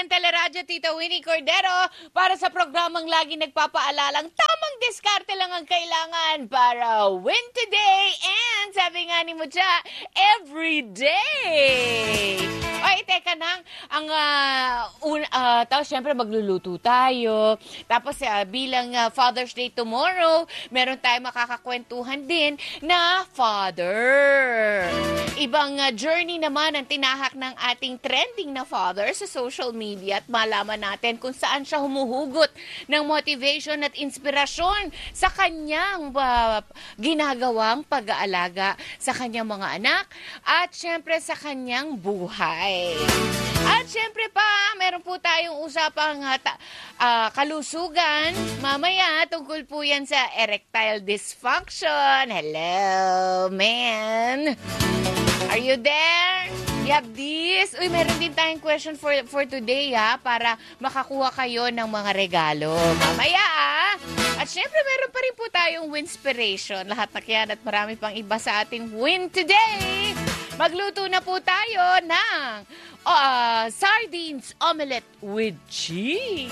ng Teleradyo, Tita Winnie Cordero, para sa programang lagi nagpapaalalang tamang diskarte lang ang kailangan para win today and sabi nga ni Mucha, every day. Ay, teka nang, tapos syempre magluluto tayo. Tapos bilang Father's Day tomorrow, meron tayong makakakwentuhan din na father. Ibang journey naman ang tinahak ng ating trending na father sa social media at malaman natin kung saan siya humuhugot ng motivation at inspirasyon sa kanyang ginagawang pag-aalaga sa kanyang mga anak at syempre sa kanyang buhay. At syempre pa, meron po tayong usapang kalusugan. Mamaya, tungkol po yan sa erectile dysfunction. Hello, man. Are you there? You have this? Uy, meron din tayong question for today, para makakuha kayo ng mga regalo. Mamaya, At syempre, meron pa rin po tayong Winspiration. Lahat na kyan at marami pang iba sa ating Win Today. Magluto na po tayo ng sardines omelette with cheese.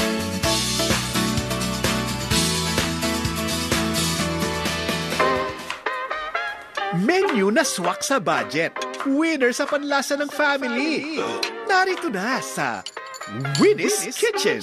Menu na swak sa budget. Winner sa panlasa ng family. Narito na sa Winnie's Kitchen.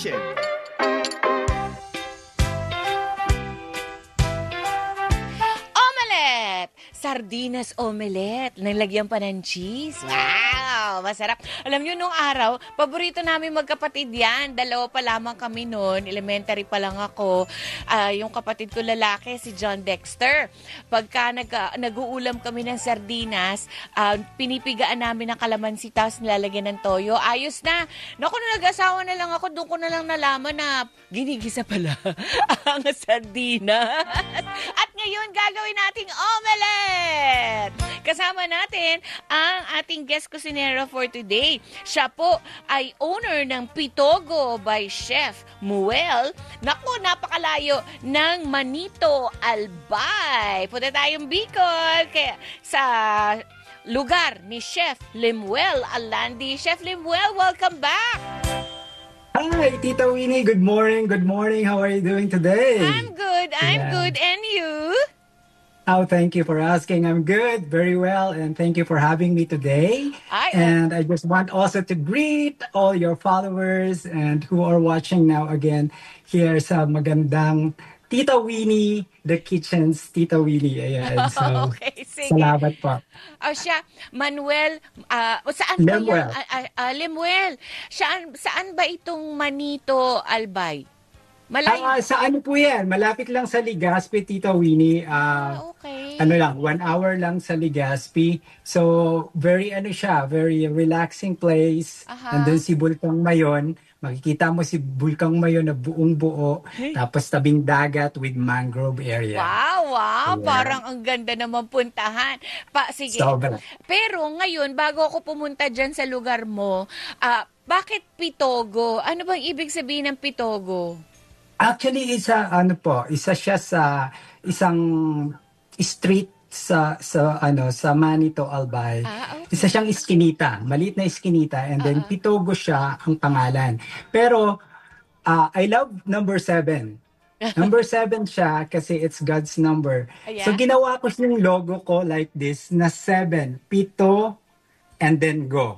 Omelette! Sardinas omelette. Nilagyan pa ng cheese. Wow! Masarap. Alam nyo, nung araw, paborito namin magkapatid yan. Dalawa pa lamang kami noon. Elementary pa lang ako. Yung kapatid ko lalaki, si John Dexter. Pagka nag-uulam kami ng sardinas, pinipigaan namin ng kalamansi, tapos nilalagyan ng toyo. Ayos na. Naku, nung nag-asawa na lang ako, doon ko na lang nalaman na ginigisa pala ang sardinas. At ngayon, gagawin nating omelette! Kasama natin ang ating guest kusinero for today. Siya po ay owner ng Pitogo by Chef Muel. Naku, napakalayo ng Manito Albay. Punta tayong Bicol sa lugar ni Chef Limuel Alandi. Chef Limuel, welcome back! Hi, Tita Winnie. Good morning. Good morning. How are you doing today? I'm good. I'm good. And you? Oh, thank you for asking. I'm good. Very well. And thank you for having me today. And I just want also to greet all your followers and who are watching now again here sa magandang Tita Winnie, The Kitchen's Tita Winnie. Ayan. So, okay, sige. Salamat po. Siya, Manuel, saan Lemuel. ba yan? Lemuel. Saan ba itong Manito Albay? Sa ano po yan? Malapit lang sa Legazpi, Tita Winnie. Okay. Ano lang, 1 hour lang sa Legazpi. So, very relaxing place. Nandun si Bulkang Mayon. Makikita mo si Bulkang Mayon na buong buo. Tapos tabing dagat with mangrove area. Wow. Yeah. Parang ang ganda naman puntahan. Sige. Sobra. Pero ngayon, bago ako pumunta dyan sa lugar mo, bakit Pitogo? Ano bang ibig sabihin ng Pitogo? Actually, isa siya sa isang street sa Manito Albay. Okay. Isa siyang iskinita, maliit na iskinita, and then Pitogo siya ang pangalan. Pero I love number 7. Number 7 siya kasi it's God's number. Yeah. So ginawa ko yung logo ko like this na 7, pito, and then go.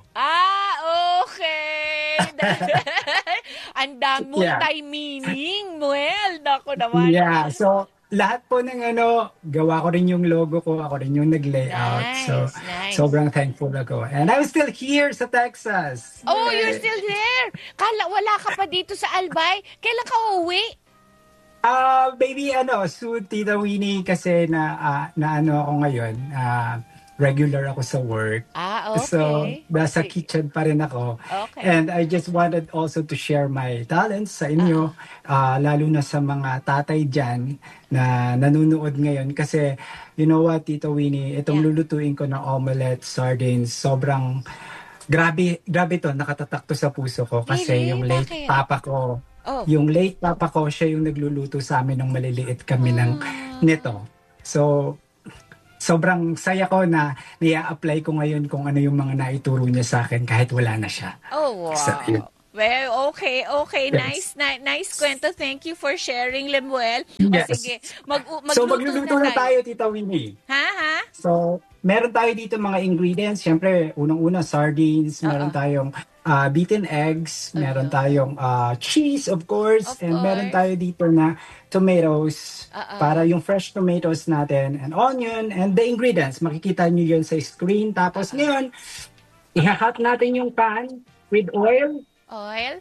Okay. Ang multi-meaning, Muel. Naku naman. Yeah, so lahat po ng gawa ko rin yung logo ko, ako rin yung nag-layout. Nice. Sobrang thankful ako. And I'm still here sa Texas. Oh, Yay! You're still there. Wala ka pa dito sa Albay. Kailan ka uuwi? Baby, soon, Tita Winnie, kasi na ako ngayon. Regular ako sa work. Okay. So, nasa kitchen pa rin ako. Okay. And I just wanted also to share my talents sa inyo, lalo na sa mga tatay dyan na nanonood ngayon. Kasi, you know what, Tito Winnie, itong lulutuin ko na omelette, sardines, sobrang grabe to, nakatatak to sa puso ko. Kasi Really? Yung late papa ko, siya yung nagluluto sa amin nung maliliit kami nito. So, sobrang saya ko na nia-apply ko ngayon kung ano yung mga naituro niya sa akin kahit wala na siya. Oh, wow. So, Well, okay. Yes. Nice kwento. Thank you for sharing, Lemuel. O Yes. sige, So magluto magluluto na na tayo. tayo, Tita Winnie. Ha? So, meron tayo dito mga ingredients. Siyempre, unang-una, sardines. Oo. Meron tayong beaten eggs. Meron Ayun. tayong cheese, of course. Of And meron course. tayo dito na tomatoes. Oo. Para yung fresh tomatoes natin. And onion. And the ingredients. Makikita nyo yun sa screen. Tapos Oo. ngayon, i-hot natin yung pan with oil. Oil?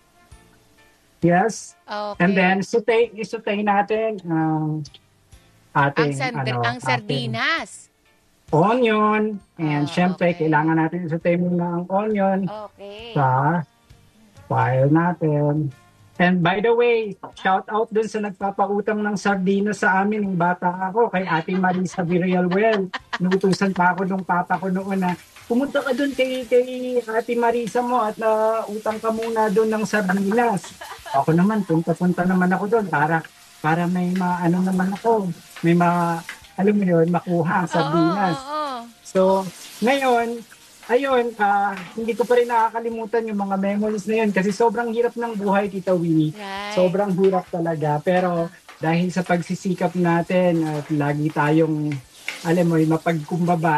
Yes. Okay. And then, isutay natin ang ating, Ang ating sardinas. onion. And syempre, Okay. kailangan natin isutay muna ang onion Okay. sa fire natin. And by the way, shout out dun sa nagpapautang ng sardinas sa amin ng bata ako, kay Ate Marisa Villarreal. Inuutusan pa ako ng papa ko noon na pumunta ka dun kay Ate Marisa mo at utang ka muna dun ng sardinas. Ako naman, punta-punta naman ako dun para may ano naman ako, may alam mo yun, makuha ang sardinas. Oo. So, ngayon, ayun, hindi ko pa rin nakakalimutan yung mga memories na yun kasi sobrang hirap ng buhay, Tita Winnie. Right. Sobrang hirap talaga. Pero dahil sa pagsisikap natin at lagi tayong, alam mo, mapagkumbaba,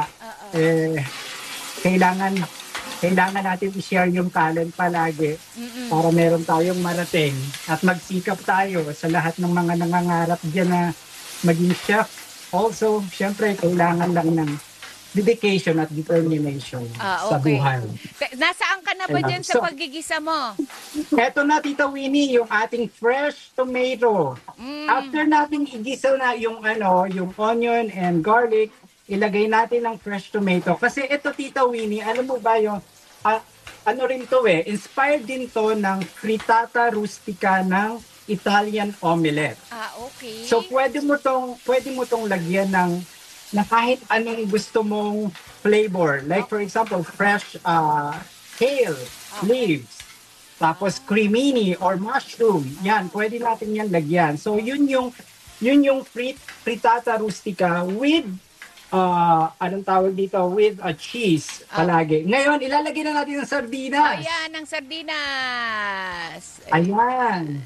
kailangan natin i-share yung talent palagi para meron tayong marating at magsikap tayo sa lahat ng mga nangangarap dyan na maging chef. Also, syempre, kailangan lang ng dedication at determination sa Okay. buhay. Nasaan ka na ba Ayan. dyan sa So, paggigisa mo? Eto na, Tita Winnie, yung ating fresh tomato. After natin igisa na yung onion and garlic, ilagay natin ang fresh tomato. Kasi ito, Tita Winnie, alam mo ba yung ano rin to inspired din to ng frittata rustica ng Italian omelette. Okay. So pwede mo tong lagyan na kahit anong gusto mong flavor. Like for example, fresh kale leaves. Tapos cremini or mushroom. Yan, pwede natin yan lagyan. So yun yung frittata rustica with anong tawag dito? With a cheese palagi. Ngayon, ilalagay na natin ang sardinas. Ayan, ang sardinas. Ayan.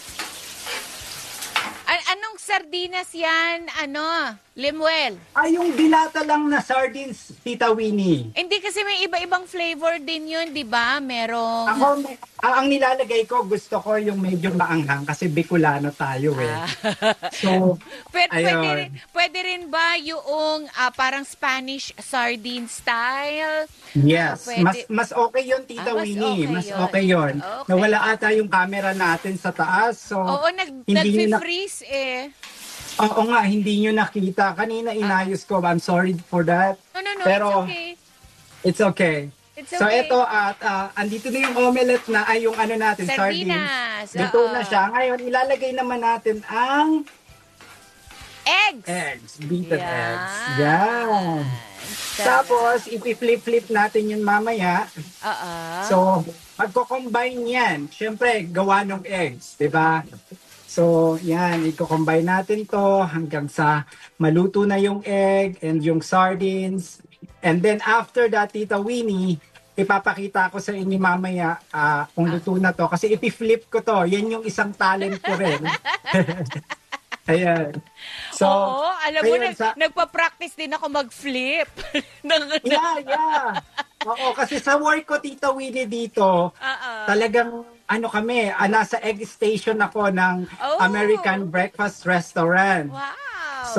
Anong sardinas yan? Lemuel? Yung dilata lang na sardines, Tita Winnie. Hindi kasi may iba-ibang flavor din yun, di ba? Merong... Ako, ang nilalagay ko, gusto ko yung medyo maanghang kasi Bicolano tayo So, pwede rin ba yung parang Spanish sardine style? Yes. Pwede. Mas okay yun, Tita Winnie. Mas okay yun. Okay. Nawala ata yung camera natin sa taas. So, Oo, nag-freeze Oo nga, hindi nyo nakita. Kanina inayos ko. I'm sorry for that. No, Pero, it's okay. It's okay. So ito andito na yung omelette na ay yung natin, sardinas. Sardines. Dito na siya. Ngayon ilalagay naman natin ang eggs. Beaten eggs. Yan. Tapos i-flip natin yun mamaya. So magko-combine yan. Siyempre gawa ng eggs, 'di ba? So yan, i-combine natin to hanggang sa maluto na yung egg and yung sardines. And then after that, Tita Winnie, ipapakita ko sa inyo mamaya kung luto na to. Kasi i-flip ko to. Yan yung isang talent ko rin. Ayan. So, oo, alam mo, nagpa-practice din ako mag-flip. Yeah. Oo, kasi sa work ko, Tita Winnie, dito, talagang, kami, nasa egg station ako ng American Breakfast Restaurant. Wow! So,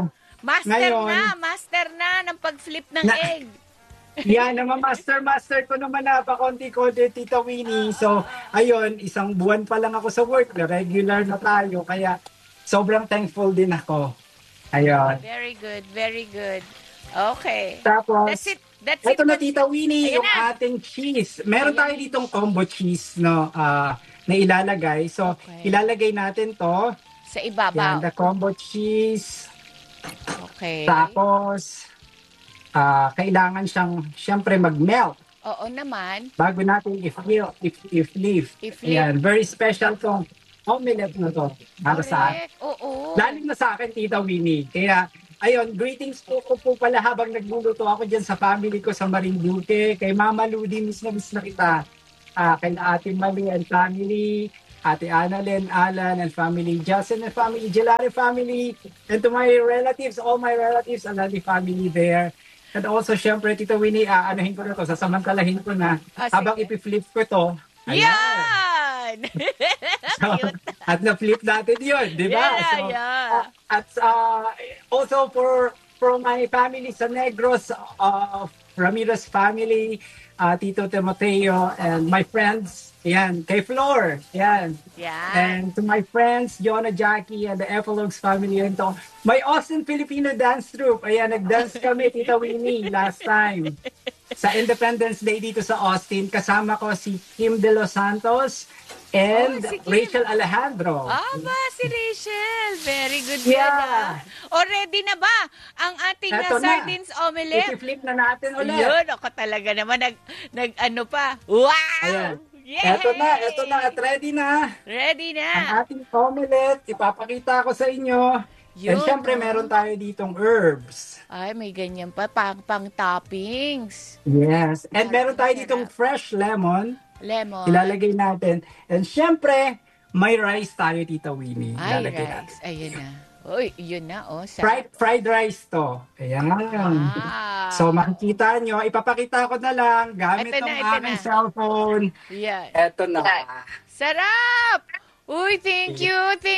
Master na ng pag-flip ng egg. Yan, master ko naman na pa konti-konti, Tita Winnie. So, ayun, isang buwan pa lang ako sa work, regular na tayo. Kaya, sobrang thankful din ako. Ayun. Very good. Okay. Tapos, That's it. Ito na, Tita Winnie, yung ating cheese. Meron tayo ditong combo cheese, no, na ilalagay. So, ilalagay natin to. Sa ibabaw. Yan, the combo cheese. Okay. Tapos, kailangan siyang, syempre, mag-melt. Oo naman. Bago natin i-flip. Yan, very special tong omelette na to. Para sa akin. Oo. Lalo na sa akin, Tita Winnie. Kaya, ayun, greetings po pala habang nagluluto ako dyan sa family ko sa Marinduque. Kay Mama Ludi, miss na kita. kay Ate Mali and family, Ate Annalyn, Alan and family, Justin and family, Gelare family, and to my relatives, all my relatives, and the family there. And also, syempre, Tito Winnie, anuhin ko na to, sasamantalahin ko na, habang Sige. ipiflip ko to, ayan. Yan! So, Cute. at na-flip natin yun, di ba? Yeah, So, yeah. at also for my family sa Negros, Ramirez family, Tito Timoteo, and my friends, yan, kay Flor, yan. Yan. And to my friends, Jonah, Jackie, and the Epilogues family, and to my Austin Filipino dance troupe. Ayan, nag-dance kami, Tita Winnie, last time. Sa Independence Day dito sa Austin, kasama ko si Kim De Los Santos and Si Kim. Rachel Alejandro. Aba, si Rachel. Very good. Yeah. O, ready na ba ang ating Eto na. sardines omelette? I-flip na natin ulit. Yun, ako talaga naman. Nag ano pa. Wow! Ayan. Yay! Eto na, at ready na. Ready Ang na. ating omelette, ipapakita ko sa inyo. And Yun, syempre, oh. meron tayo ditong herbs. Ay, may ganyan pa. Pang toppings. Yes. And meron tayo Sarap. ditong fresh lemon. Lemon. Ilalagay natin. And syempre, may rice tayo, Tita Winnie. Ay, Ilalagay rice. natin. Ayun na. Uy, yun na, oh. Sarap. Fried rice to. Ayan. Wow. So makikita nyo, ipapakita ko na lang gamit Ito ng na, ito aking na. cellphone. Yan. Eto na. Sarap! Uy, thank you,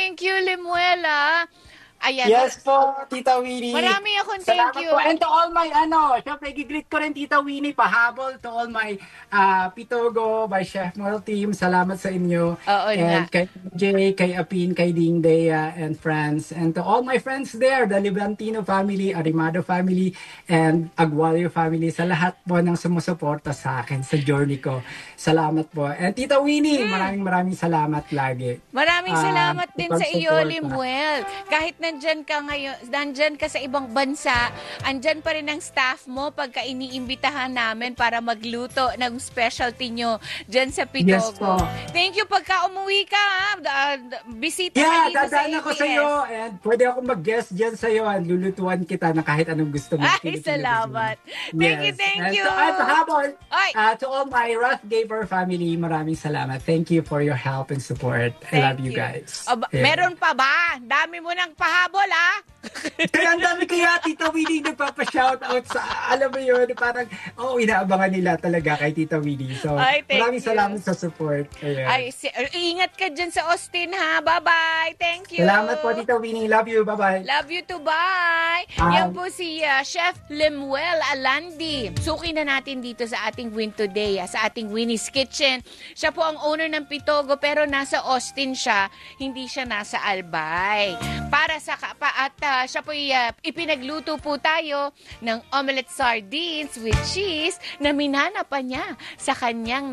Limuela. Ayan. Yes po, Tita Winnie. Marami akong Salamat thank you. po. And to all my, syempre, gigreet ko rin, Tita Winnie, pahabol to all my Pitogo, by Chef Mel team. Salamat sa inyo. Oo And nga. kay Jay, kay Apin, kay Ding Dea, and friends. And to all my friends there, the Libantino family, Arimado family, and Aguayo family, sa lahat po ng sumusuporta sa akin sa journey ko. Salamat po. And Tita Winnie, maraming salamat lagi. Maraming salamat din sa iyo, pagsuporta. Limuel. Kahit nandyan ka ngayon, nandyan ka sa ibang bansa, andyan pa rin ang staff mo pagka iniimbitahan namin para magluto ng specialty nyo dyan sa Pitogo. Yes po. Thank you pagka umuwi ka, ha? Bisita ka Yeah, dito sa dadaan ako ABS. sa iyo and pwede ako mag-guest dyan sa iyo and lulutuan kita na kahit anong gusto mo. Ay, salamat. Thank you. And to habol, Ay. to all my Rough Gaber family, maraming salamat. Thank you for your help and support. I love you guys. Yeah. Meron pa ba? Dami mo ng pahabol, ha? Kaya ang dami kaya, Tita Winnie, nagpapa-shoutout sa, alam mo yun, parang, inaabangan nila talaga kay Tita Winnie. So, Ay, thank maraming you. salamat sa support. Ayan. Ay, ingat ka dyan sa Austin, ha? Bye-bye. Thank you. Salamat po, Tita Winnie. Love you. Bye-bye. Love you too. Bye. Yan po si Chef Lemuel Alandi. Suki na natin dito sa ating Win Today, sa ating Winnie's Kitchen. Siya po ang owner ng Pitogo pero nasa Austin siya, hindi siya nasa Albay. Para sa siya po ipinagluto po tayo ng omelette sardines with cheese na minana pa niya sa kanyang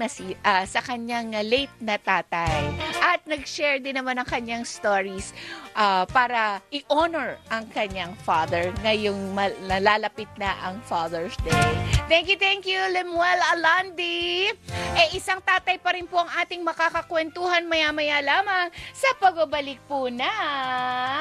late na tatay. At nag-share din naman ang kanyang stories para i-honor ang kanyang father ngayong nalalapit na ang Father's Day. Thank you, Lemuel Alandi. Isang tatay pa rin po ang ating makakakwentuhan maya-maya lamang sa pagbabalik po na